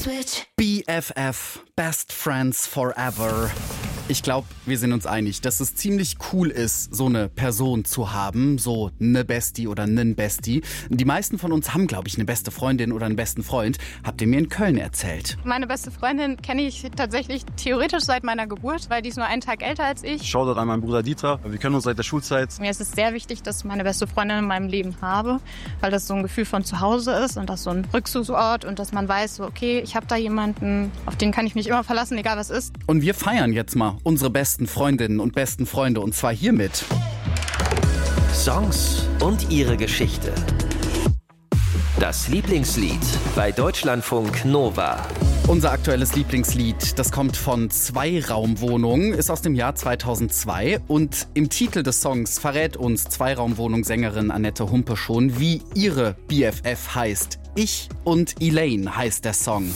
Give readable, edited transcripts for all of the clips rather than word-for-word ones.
BFF, Best Friends Forever. Ich glaube, wir sind uns einig, dass es ziemlich cool ist, so eine Person zu haben, so eine Bestie oder nen Bestie. Die meisten von uns haben, glaube ich, eine beste Freundin oder einen besten Freund. Habt ihr mir in Köln erzählt. Meine beste Freundin kenne ich tatsächlich theoretisch seit meiner Geburt, weil die ist nur einen Tag älter als ich. Shoutout an meinen Bruder Dieter. Wir kennen uns seit der Schulzeit. Mir ist es sehr wichtig, dass ich meine beste Freundin in meinem Leben habe, weil das so ein Gefühl von Zuhause ist und das so ein Rückzugsort und dass man weiß, so, okay, ich habe da jemanden, auf den kann ich mich immer verlassen, egal was ist. Und wir feiern jetzt mal unsere besten Freundinnen und besten Freunde und zwar hiermit. Songs und ihre Geschichte. Das Lieblingslied bei Deutschlandfunk Nova. Unser aktuelles Lieblingslied, das kommt von Zweiraumwohnung, ist aus dem Jahr 2002 und im Titel des Songs verrät uns Zweiraumwohnung-Sängerin Annette Humpe schon, wie ihre BFF heißt. Ich und Elaine heißt der Song.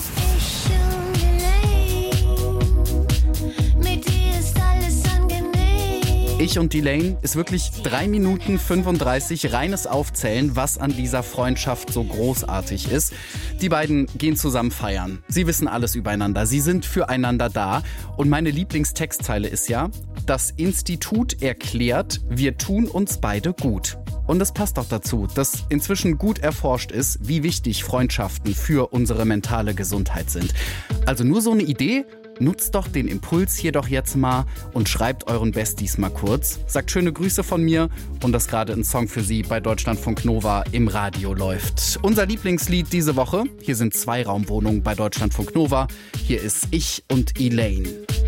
Ich und Elaine ist wirklich 3 Minuten 35 reines Aufzählen, was an dieser Freundschaft so großartig ist. Die beiden gehen zusammen feiern. Sie wissen alles übereinander. Sie sind füreinander da. Und meine Lieblingstextzeile ist ja: Das Institut erklärt, wir tun uns beide gut. Und es passt auch dazu, dass inzwischen gut erforscht ist, wie wichtig Freundschaften für unsere mentale Gesundheit sind. Also nur so eine Idee? Nutzt doch den Impuls hier doch jetzt mal und schreibt euren Besties mal kurz. Sagt schöne Grüße von mir und dass gerade ein Song für sie bei Deutschlandfunk Nova im Radio läuft. Unser Lieblingslied diese Woche. Hier sind Zweiraumwohnungen bei Deutschlandfunk Nova. Hier ist Ich und Elaine.